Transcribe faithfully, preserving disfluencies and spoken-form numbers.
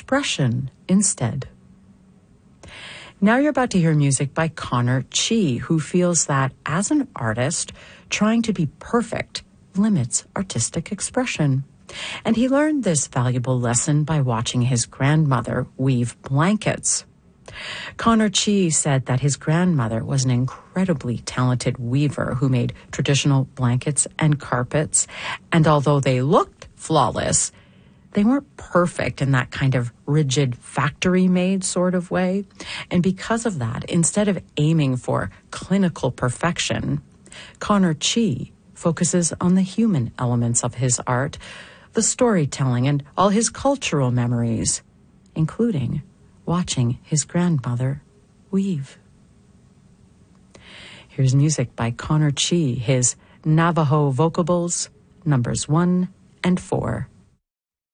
expression instead. Now you're about to hear music by Connor Chi, who feels that as an artist, trying to be perfect limits artistic expression. And he learned this valuable lesson by watching his grandmother weave blankets. Connor Chi said that his grandmother was an incredibly talented weaver who made traditional blankets and carpets, and although they looked flawless, they weren't perfect in that kind of rigid factory-made sort of way. And because of that, instead of aiming for clinical perfection, Connor Chi focuses on the human elements of his art, the storytelling, and all his cultural memories, including watching his grandmother weave. Here's music by Connor Chi, his Navajo Vocables, numbers one and four.